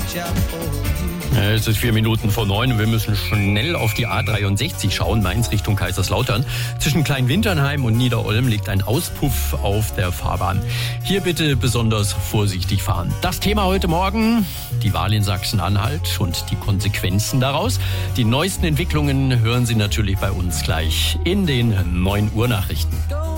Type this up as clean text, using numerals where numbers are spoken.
Es ist 8:04 und wir müssen schnell auf die A63 schauen, Mainz Richtung Kaiserslautern. Zwischen Kleinwinternheim und Niederolm liegt ein Auspuff auf der Fahrbahn. Hier bitte besonders vorsichtig fahren. Das Thema heute Morgen, die Wahl in Sachsen-Anhalt und die Konsequenzen daraus. Die neuesten Entwicklungen hören Sie natürlich bei uns gleich in den 9 Uhr Nachrichten.